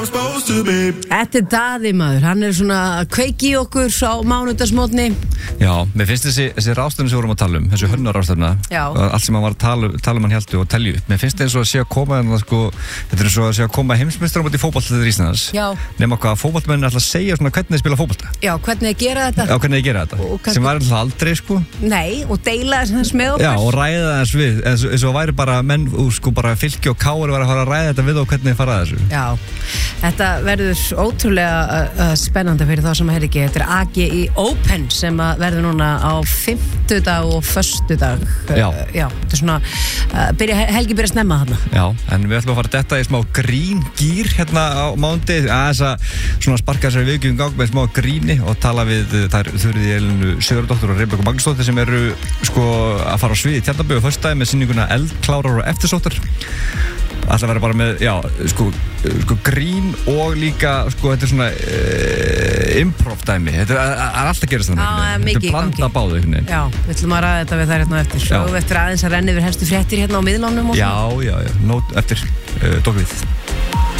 Þetta Daði maður, hann svona kveiki í okkur á mánudagsmótni. Já, mér finnst þessi ráðstöfni sem við vorum að tala þessi hönnuráðstöfna, allt sem hann var að tala hann héldu og telju upp. Mér finnst það eins og að sé að koma þetta er eins og að sé að koma heimsmeistarar út í fótbolta í Íslands. Nema hvað að fótboltamenn ætla að segja svona hvernig þeir spila fótbolta. Já, hvernig þeir gera þetta. Já, hvernig þeir gera þetta. Sem var alltaf aldrei, Nei, og deila þess með okkur. Já, og ræða þess við, eins og væri bara menn, bara Fylki og Kári var að fara að ræða þetta við og hvernig þeir fara að þessu. Já, þetta verður ótrúlega spennandi fyrir þá sem ekki. Þetta AGI Open sem verður núna á 50dag og föstudag. Já, þetta svona helgi byrja snemma þarna. Já, en við ætlum að fara detta í smá gríngýr hérna á mánundi, þess að svona sparka þessari viku gang með smá gríni og tala við þær Þuríði Elínu Sigurðardóttur og Rebekku Magnúsdóttir sem eru að fara á svið í Tjarnarbíó á föstudaginn með sýninguna Eldklárar og eftirsóttar. Ætla að vera bara með, grín og líka, þetta svona improv dæmi. Þetta alltaf gerast þannig. Já, mikið í gangi. Þetta er blanda báðu einhvern veginn. Já, við ætlum að ræða þetta við þær hérna eftir. Og eftir aðeins að renni yfir helstu fréttir hérna á miðlánum og svona. Já, nót eftir, tók við.